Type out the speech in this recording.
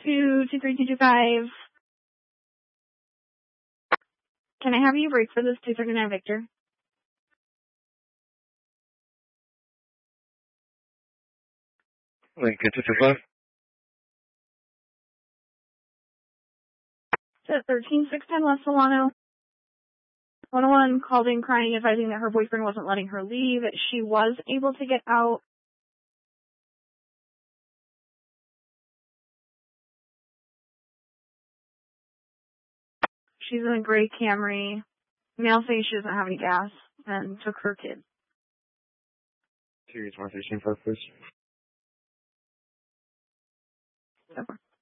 2323225. Can I have you break for this 239 Victor? Lincoln 225. 13610 West Solano. 101 called in crying, advising that her boyfriend wasn't letting her leave. She was able to get out. She's in a gray Camry. Male saying she doesn't have any gas and took her kid. Series 113 first, please. Over.